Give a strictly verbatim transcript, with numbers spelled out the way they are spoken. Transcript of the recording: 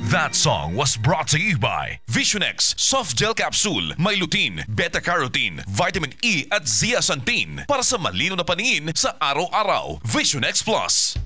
That song was brought to you by Visionex Soft Gel Capsule. May lutein, beta-carotene, vitamin E at zeaxanthin para sa malino na paningin sa araw-araw. Visionex Plus.